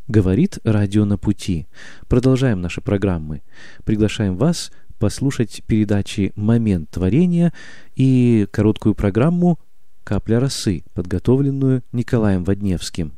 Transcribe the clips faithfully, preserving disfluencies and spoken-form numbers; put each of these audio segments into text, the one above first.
Говорит радио «На пути». Продолжаем наши программы. Приглашаем вас послушать передачи «Момент творения» и короткую программу «Капля росы», подготовленную Николаем Водневским.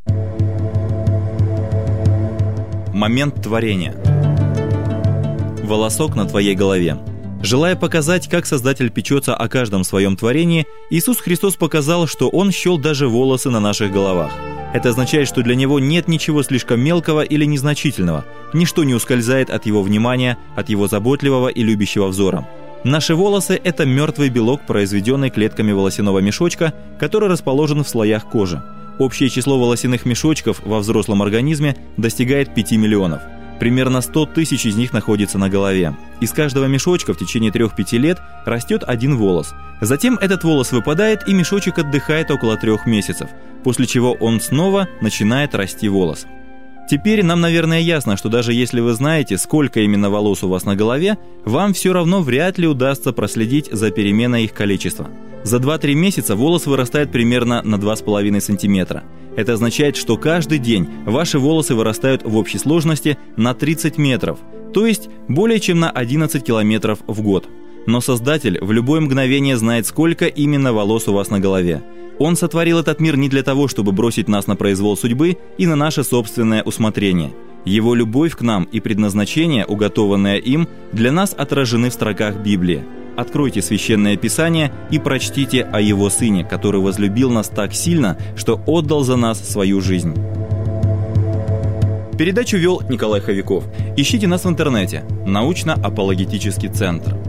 Момент творения. Волосок на твоей голове. Желая показать, как Создатель печется о каждом своем творении, Иисус Христос показал, что Он счел даже волосы на наших головах. Это означает, что для Него нет ничего слишком мелкого или незначительного, ничто не ускользает от Его внимания, от Его заботливого и любящего взора. Наши волосы – это мертвый белок, произведенный клетками волосяного мешочка, который расположен в слоях кожи. Общее число волосяных мешочков во взрослом организме достигает пяти миллионов. Примерно сто тысяч из них находится на голове. Из каждого мешочка в течение трех-пяти лет растет один волос. Затем этот волос выпадает, и мешочек отдыхает около трех месяцев, после чего он снова начинает расти волос. Теперь нам, наверное, ясно, что даже если вы знаете, сколько именно волос у вас на голове, вам все равно вряд ли удастся проследить за переменой их количества. За два-три месяца волос вырастает примерно на два с половиной сантиметра. Это означает, что каждый день ваши волосы вырастают в общей сложности на тридцать метров, то есть более чем на одиннадцать километров в год. Но Создатель в любое мгновение знает, сколько именно волос у вас на голове. Он сотворил этот мир не для того, чтобы бросить нас на произвол судьбы и на наше собственное усмотрение. Его любовь к нам и предназначение, уготованное им, для нас отражены в строках Библии. Откройте Священное Писание и прочтите о Его Сыне, который возлюбил нас так сильно, что отдал за нас свою жизнь. Передачу вел Николай Ховяков. Ищите нас в интернете. Научно-апологетический центр.